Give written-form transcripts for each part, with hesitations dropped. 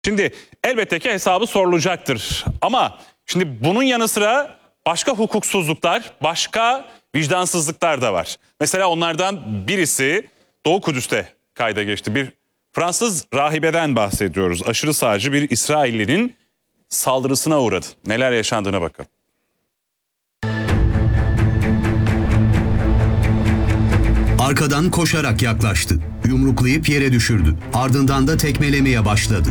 Şimdi elbette ki hesabı sorulacaktır. Ama şimdi bunun yanı sıra başka hukuksuzluklar, başka vicdansızlıklar da var. Mesela onlardan birisi Doğu Kudüs'te kayda geçti. Bir Fransız rahibeden bahsediyoruz. Aşırı sağcı bir İsraillinin saldırısına uğradı. Neler yaşandığına bakın. Arkadan koşarak yaklaştı. Yumruklayıp yere düşürdü. Ardından da tekmelemeye başladı.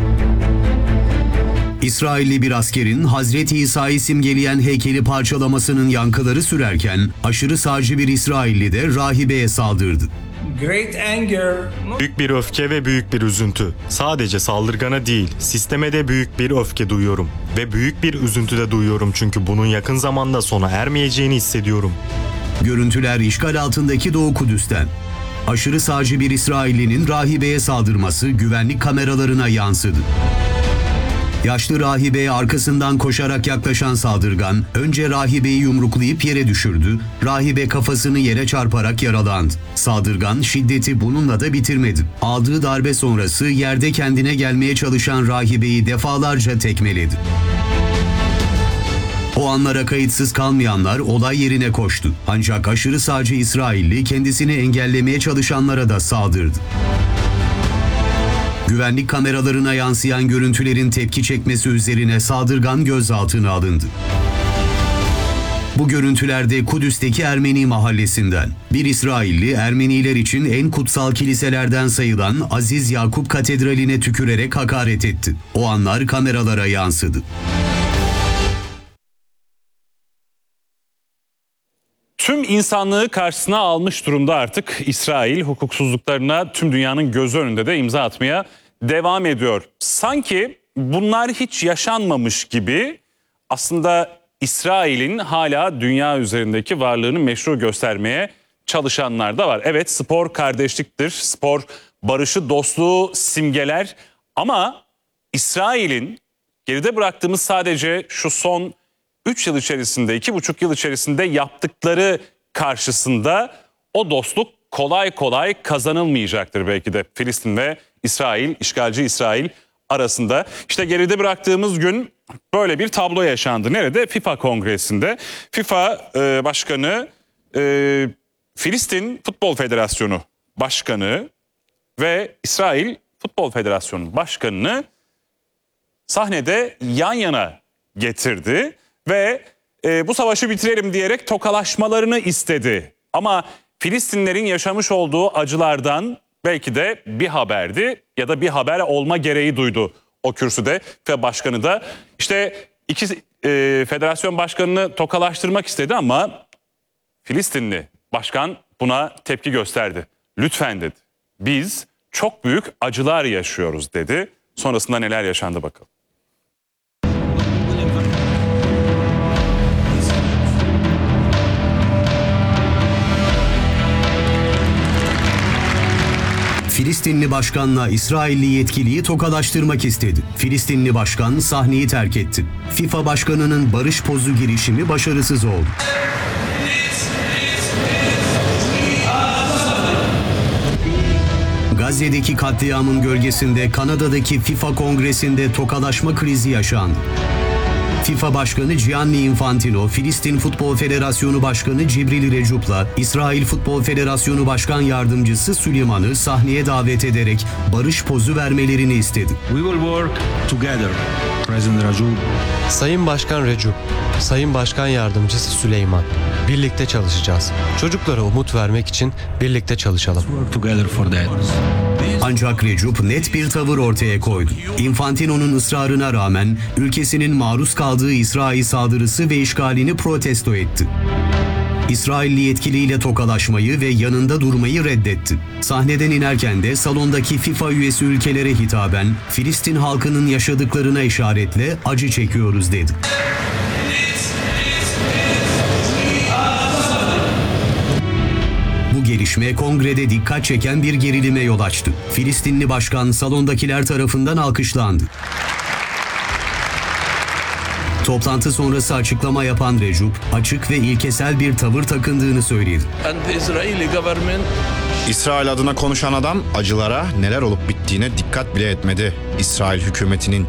İsrailli bir askerin Hazreti İsa'yı simgeleyen heykeli parçalamasının yankıları sürerken aşırı sağcı bir İsrailli de rahibeye saldırdı. Büyük bir öfke ve büyük bir üzüntü. Sadece saldırgana değil, sisteme de büyük bir öfke duyuyorum. Ve büyük bir üzüntü de duyuyorum çünkü bunun yakın zamanda sona ermeyeceğini hissediyorum. Görüntüler işgal altındaki Doğu Kudüs'ten. Aşırı sağcı bir İsraillinin rahibeye saldırması güvenlik kameralarına yansıdı. Yaşlı rahibeye arkasından koşarak yaklaşan saldırgan önce rahibeyi yumruklayıp yere düşürdü. Rahibe kafasını yere çarparak yaralandı. Saldırgan şiddeti bununla da bitirmedi. Aldığı darbe sonrası yerde kendine gelmeye çalışan rahibeyi defalarca tekmeledi. O anlara kayıtsız kalmayanlar olay yerine koştu. Ancak aşırı sağcı İsrailli kendisini engellemeye çalışanlara da saldırdı. Güvenlik kameralarına yansıyan görüntülerin tepki çekmesi üzerine saldırgan gözaltına alındı. Bu görüntülerde Kudüs'teki Ermeni mahallesinden. Bir İsrailli Ermeniler için en kutsal kiliselerden sayılan Aziz Yakup Katedrali'ne tükürerek hakaret etti. O anlar kameralara yansıdı. Tüm insanlığı karşısına almış durumda artık İsrail, hukuksuzluklarına tüm dünyanın gözü önünde de imza atmaya devam ediyor. Sanki bunlar hiç yaşanmamış gibi aslında İsrail'in hala dünya üzerindeki varlığını meşru göstermeye çalışanlar da var. Evet, spor kardeşliktir, spor barışı, dostluğu simgeler ama İsrail'in geride bıraktığımız sadece şu son 3 yıl içerisinde, 2,5 yıl içerisinde yaptıkları karşısında o dostluk kolay kolay kazanılmayacaktır belki de Filistin ve İsrail, işgalci İsrail arasında. İşte geride bıraktığımız gün böyle bir tablo yaşandı. Nerede? FIFA Kongresi'nde. FIFA Başkanı, Filistin Futbol Federasyonu Başkanı ve İsrail Futbol Federasyonu Başkanı'nı sahnede yan yana getirdi. Ve bu savaşı bitirelim diyerek tokalaşmalarını istedi. Ama Filistinlerin yaşamış olduğu acılardan belki de bir haberdi ya da bir haber olma gereği duydu o kürsüde. FIFA Başkanı da işte iki federasyon başkanını tokalaştırmak istedi ama Filistinli başkan buna tepki gösterdi. Lütfen dedi, biz çok büyük acılar yaşıyoruz dedi. Sonrasında neler yaşandı bakalım. Filistinli başkanla İsrailli yetkiliyi tokalaştırmak istedi. Filistinli başkan sahneyi terk etti. FIFA başkanının barış pozu girişimi başarısız oldu. Gazze'deki katliamın gölgesinde Kanada'daki FIFA Kongresi'nde tokalaşma krizi yaşandı. FIFA Başkanı Gianni Infantino, Filistin Futbol Federasyonu Başkanı Cibril Recup'la İsrail Futbol Federasyonu Başkan Yardımcısı Süleyman'ı sahneye davet ederek barış pozu vermelerini istedi. We will work together, President Recup. Sayın Başkan Recup, Sayın Başkan Yardımcısı Süleyman, birlikte çalışacağız. Çocuklara umut vermek için birlikte çalışalım. Work together for that. Ancak Recup net bir tavır ortaya koydu. Infantino'nun ısrarına rağmen ülkesinin maruz kaldığı İsrail saldırısı ve işgalini protesto etti. İsrailli yetkiliyle tokalaşmayı ve yanında durmayı reddetti. Sahneden inerken de salondaki FIFA üyesi ülkelere hitaben Filistin halkının yaşadıklarına işaretle acı çekiyoruz dedi. Bu gelişme kongrede dikkat çeken bir gerilime yol açtı. Filistinli başkan salondakiler tarafından alkışlandı. Toplantı sonrası açıklama yapan Recup, açık ve ilkesel bir tavır takındığını söyledi. İsrail adına konuşan adam acılara neler olup bittiğine dikkat bile etmedi. İsrail hükümetinin